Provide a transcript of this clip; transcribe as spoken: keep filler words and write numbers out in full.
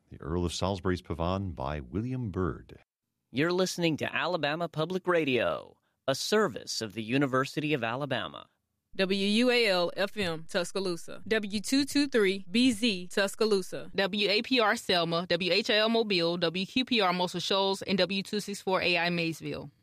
The Earl of Salisbury's Pavane by William Byrd. You're listening to Alabama Public Radio, a service of the University of Alabama. W U A L F M Tuscaloosa, W two twenty-three B Z Tuscaloosa, W A P R Selma, W H A L Mobile, W Q P R Muscle Shoals, and W two sixty-four A I Maysville.